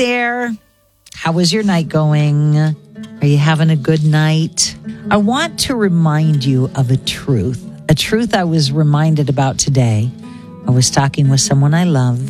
there. How was your night going? Are you having a good night? I want to remind you of a truth I was reminded about today. I was talking with someone I love,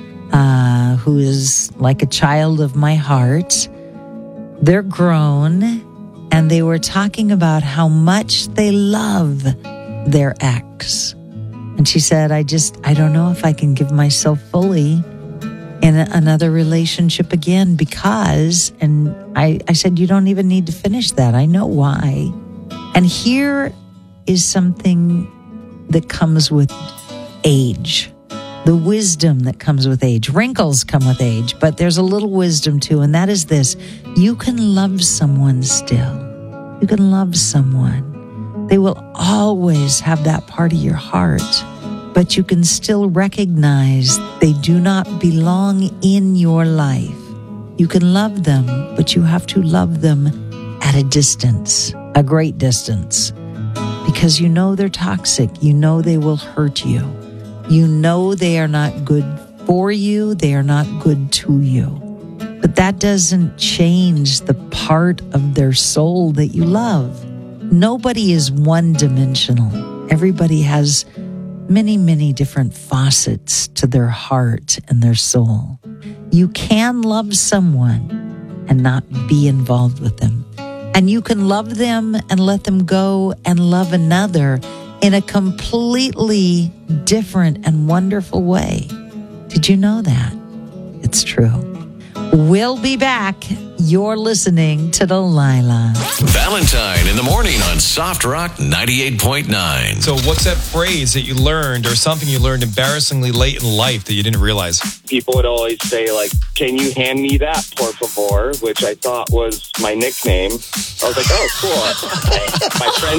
who is like a child of my heart. They're grown, and they were talking about how much they love their ex. And she said, I don't know if I can give myself fully in another relationship again because, and I said, you don't even need to finish that. I know why. And here is something that comes with age, the wisdom that comes with age. Wrinkles come with age, but there's a little wisdom too, and that is this. You can love someone still. You can love someone. They will always have that part of your heart, but you can still recognize they do not belong in your life. You can love them, but you have to love them at a distance, a great distance, because you know they're toxic. You know they will hurt you. You know they are not good for you. They are not good to you. But that doesn't change the part of their soul that you love. Nobody is one-dimensional. Everybody has many, many different facets to their heart and their soul. You can love someone and not be involved with them. And you can love them and let them go and love another in a completely different and wonderful way. Did you know that? It's true. We'll be back. You're listening to Delilah. Valentine in the morning on Soft Rock 98.9. So what's that phrase that you learned or something you learned embarrassingly late in life that you didn't realize? People would always say, like, can you hand me that, por favor, which I thought was my nickname. I was like, oh, cool.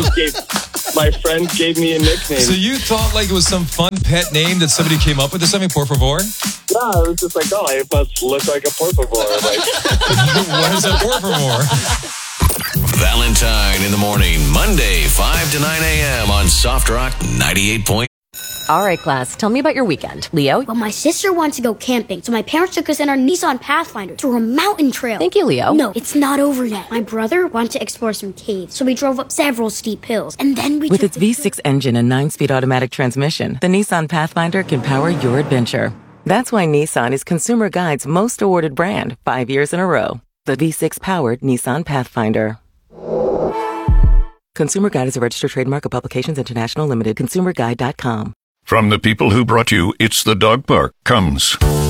My friends gave me a nickname. So you thought like it was some fun pet name that somebody came up with or something, por favor? Yeah, I was just like, oh, I must look like a por favor. Like, what is a por favor? Valentine in the morning, Monday, 5 to 9 a.m. on Soft Rock 98.9. All right, class, tell me about your weekend. Leo? Well, my sister wants to go camping, so my parents took us in our Nissan Pathfinder to a mountain trail. Thank you, Leo. No, it's not over yet. My brother wanted to explore some caves, so we drove up several steep hills, and then we With its V6 engine and 9-speed automatic transmission, the Nissan Pathfinder can power your adventure. That's why Nissan is Consumer Guide's most awarded brand 5 years in a row. The V6-powered Nissan Pathfinder. Consumer Guide is a registered trademark of Publications International Limited. ConsumerGuide.com. From the people who brought you It's the Dog Park comes